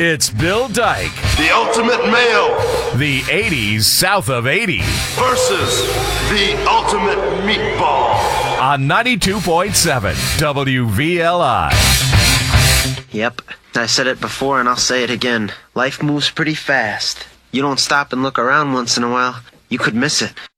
It's Bill Dyke, the ultimate male, the 80s south of 80, versus the ultimate meatball. On 92.7 WVLI. Yep, I said it before and I'll say it again. Life moves pretty fast. You don't stop and look around once in a while, you could miss it.